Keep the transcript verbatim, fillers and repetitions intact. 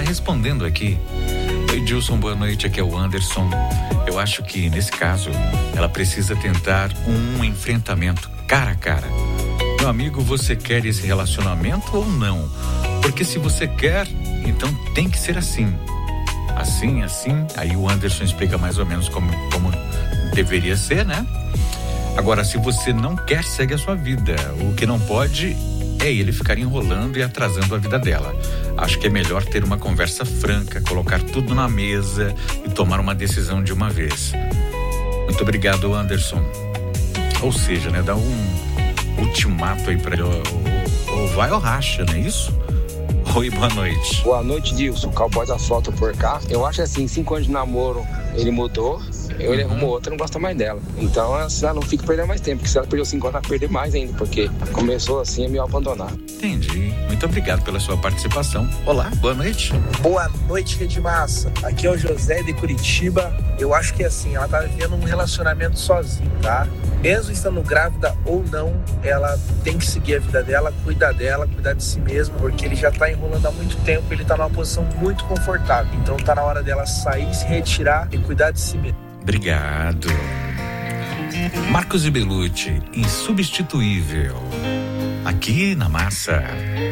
respondendo aqui. Oi, Edilson, boa noite, aqui é o Anderson. Eu acho que, nesse caso, ela precisa tentar um enfrentamento cara a cara. Meu amigo, você quer esse relacionamento ou não? Porque se você quer, então tem que ser assim. Assim, assim, aí o Anderson explica mais ou menos como, como deveria ser, né? Agora, se você não quer, segue a sua vida. O que não pode é ele ficar enrolando e atrasando a vida dela. Acho que é melhor ter uma conversa franca, colocar tudo na mesa e tomar uma decisão de uma vez. Muito obrigado, Anderson. Ou seja, né, dá um ultimato aí pra ele, ou, ou vai ou racha, não é isso? Oi, boa noite. Boa noite, Dilson, Cowboy da Asfalto por cá. Eu acho assim, cinco anos de namoro, ele mudou, ele uhum. arrumou outra, não gosta mais dela. Então, ela não fica perdendo mais tempo, porque se ela perdeu cinco anos, ela vai perder mais ainda, porque começou assim a me abandonar. Entendi. Muito obrigado pela sua participação. Olá, boa noite. Boa noite, Rede Massa. Aqui é o José de Curitiba. Eu acho que assim, ela tá vivendo um relacionamento sozinha, tá? Mesmo estando grávida ou não, ela tem que seguir a vida dela, cuidar dela, cuidar de si mesma, porque ele já tá enrolando há muito tempo, ele tá numa posição muito confortável. Então tá na hora dela sair, se retirar e cuidar de si mesma. Obrigado. Marcos e Belucci, insubstituível. Aqui na Massa.